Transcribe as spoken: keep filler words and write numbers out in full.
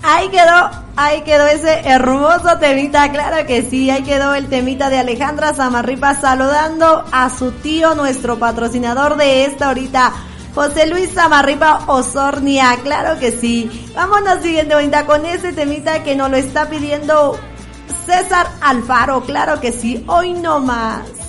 Ahí quedó, ahí quedó ese hermoso temita, claro que sí, ahí quedó el temita de Alejandra Zamarripa saludando a su tío, nuestro patrocinador de esta ahorita, José Luis Zamarripa Osornia, claro que sí. Vámonos siguiente bonita con ese temita que nos lo está pidiendo César Alfaro, claro que sí, hoy no más.